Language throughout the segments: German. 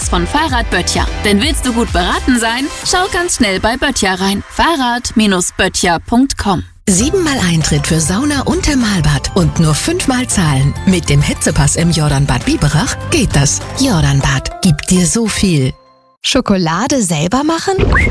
Tipps von Fahrrad Böttcher. Denn willst du gut beraten sein? Schau ganz schnell bei Böttcher rein. Fahrrad-böttcher.com. 7-mal Eintritt für Sauna und Thermalbad und nur 5-mal zahlen. Mit dem Hitzepass im Jordanbad Biberach geht das. Jordanbad gibt dir so viel. Schokolade selber machen?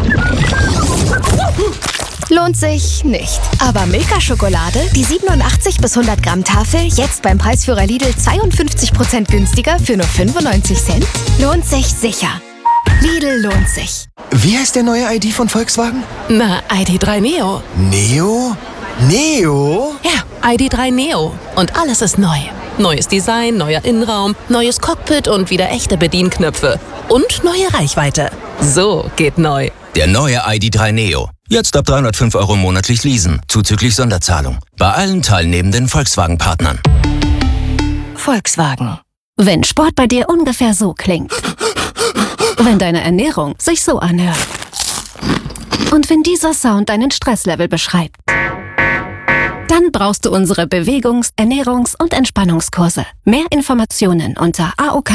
Lohnt sich nicht. Aber Milka-Schokolade, die 87 bis 100 Gramm Tafel, jetzt beim Preisführer Lidl 52% günstiger für nur 95 Cent? Lohnt sich sicher. Lidl lohnt sich. Wie heißt der neue ID von Volkswagen? Na, ID.3 Neo. Neo? Neo? Ja, ID.3 Neo. Und alles ist neu. Neues Design, neuer Innenraum, neues Cockpit und wieder echte Bedienknöpfe. Und neue Reichweite. So geht neu. Der neue ID.3 Neo. Jetzt ab 305 € monatlich leasen, zuzüglich Sonderzahlung. Bei allen teilnehmenden Volkswagen-Partnern. Volkswagen. Wenn Sport bei dir ungefähr so klingt. Wenn deine Ernährung sich so anhört. Und wenn dieser Sound deinen Stresslevel beschreibt. Dann brauchst du unsere Bewegungs-, Ernährungs- und Entspannungskurse. Mehr Informationen unter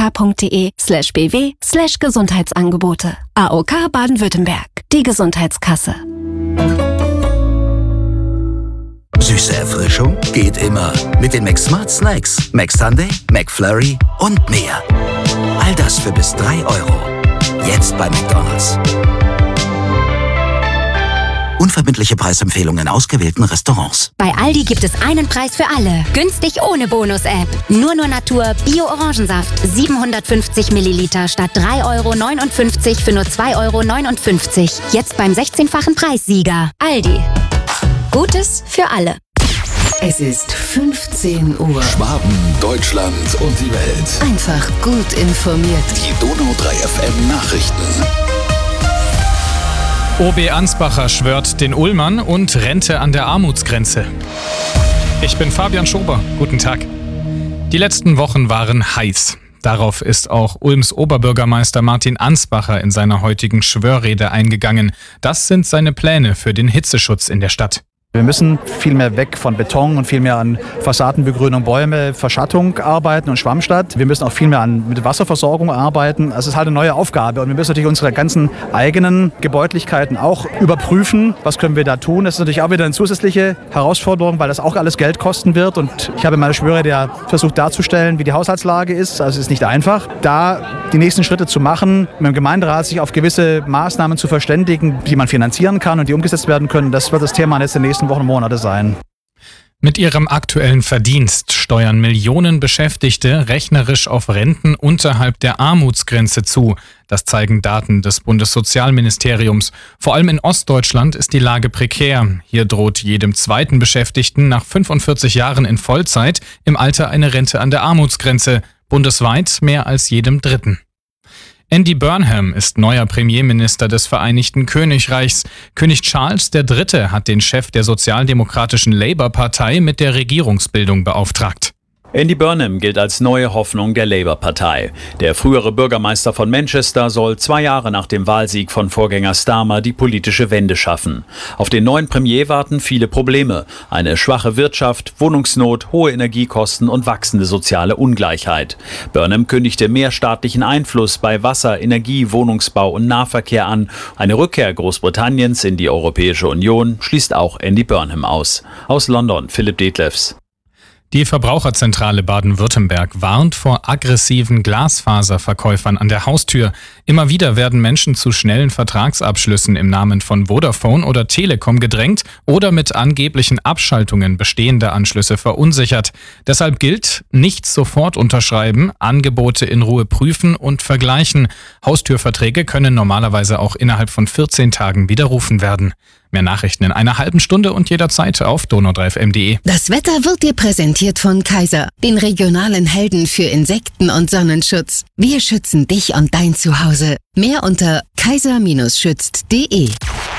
aok.de/bw/Gesundheitsangebote. AOK Baden-Württemberg. Die Gesundheitskasse. Süße Erfrischung geht immer. Mit den McSmart Snacks, McSunday, McFlurry und mehr. All das für bis 3 €. Jetzt bei McDonald's. Unverbindliche Preisempfehlungen in ausgewählten Restaurants. Bei Aldi gibt es einen Preis für alle. Günstig ohne Bonus-App. Nur Natur Bio-Orangensaft. 750 Milliliter statt 3,59 € für nur 2,59 €. Jetzt beim 16-fachen Preissieger. Aldi. Gutes für alle. Es ist 15 Uhr. Schwaben, Deutschland und die Welt. Einfach gut informiert. Die Donau 3 FM Nachrichten. OB Ansbacher schwört den Ulmern und Rente an der Armutsgrenze. Ich bin Fabian Schober. Guten Tag. Die letzten Wochen waren heiß. Darauf ist auch Ulms Oberbürgermeister Martin Ansbacher in seiner heutigen Schwörrede eingegangen. Das sind seine Pläne für den Hitzeschutz in der Stadt. Wir müssen viel mehr weg von Beton und viel mehr an Fassadenbegrünung, Bäume, Verschattung arbeiten und Schwammstadt. Wir müssen auch viel mehr mit Wasserversorgung arbeiten. Also es ist halt eine neue Aufgabe und wir müssen natürlich unsere ganzen eigenen Gebäudlichkeiten auch überprüfen. Was können wir da tun? Das ist natürlich auch wieder eine zusätzliche Herausforderung, weil das auch alles Geld kosten wird. Und ich habe in meiner Schwörrede ja versucht darzustellen, wie die Haushaltslage ist. Also es ist nicht einfach, da die nächsten Schritte zu machen, mit dem Gemeinderat sich auf gewisse Maßnahmen zu verständigen, die man finanzieren kann und die umgesetzt werden können. Das wird das Thema jetzt in den nächsten Wochen und Monate sein. Mit ihrem aktuellen Verdienst steuern Millionen Beschäftigte rechnerisch auf Renten unterhalb der Armutsgrenze zu. Das zeigen Daten des Bundessozialministeriums. Vor allem in Ostdeutschland ist die Lage prekär. Hier droht jedem zweiten Beschäftigten nach 45 Jahren in Vollzeit im Alter eine Rente an der Armutsgrenze. Bundesweit mehr als jedem dritten. Andy Burnham ist neuer Premierminister des Vereinigten Königreichs. König Charles III. Hat den Chef der sozialdemokratischen Labour-Partei mit der Regierungsbildung beauftragt. Andy Burnham gilt als neue Hoffnung der Labour-Partei. Der frühere Bürgermeister von Manchester soll 2 Jahre nach dem Wahlsieg von Vorgänger Starmer die politische Wende schaffen. Auf den neuen Premier warten viele Probleme. Eine schwache Wirtschaft, Wohnungsnot, hohe Energiekosten und wachsende soziale Ungleichheit. Burnham kündigte mehr staatlichen Einfluss bei Wasser, Energie, Wohnungsbau und Nahverkehr an. Eine Rückkehr Großbritanniens in die Europäische Union schließt auch Andy Burnham aus. Aus London, Philipp Detlefs. Die Verbraucherzentrale Baden-Württemberg warnt vor aggressiven Glasfaserverkäufern an der Haustür. Immer wieder werden Menschen zu schnellen Vertragsabschlüssen im Namen von Vodafone oder Telekom gedrängt oder mit angeblichen Abschaltungen bestehender Anschlüsse verunsichert. Deshalb gilt, nicht sofort unterschreiben, Angebote in Ruhe prüfen und vergleichen. Haustürverträge können normalerweise auch innerhalb von 14 Tagen widerrufen werden. Mehr Nachrichten in einer halben Stunde und jederzeit auf donau3fm.de. Das Wetter wird dir präsentiert von Kaiser, den regionalen Helden für Insekten- und Sonnenschutz. Wir schützen dich und dein Zuhause. Mehr unter kaiser-schützt.de.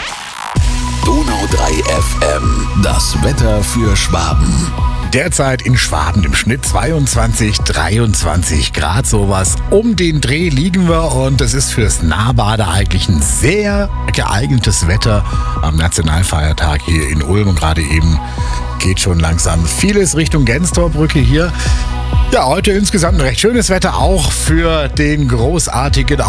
Donau 3 FM. Das Wetter für Schwaben. Derzeit in Schwaben im Schnitt 22, 23 Grad, sowas. Um den Dreh liegen wir und es ist fürs Nahbade eigentlich ein sehr geeignetes Wetter am Nationalfeiertag hier in Ulm. Und gerade eben geht schon langsam vieles Richtung Genstorbrücke hier. Ja, heute insgesamt ein recht schönes Wetter, auch für den großartigen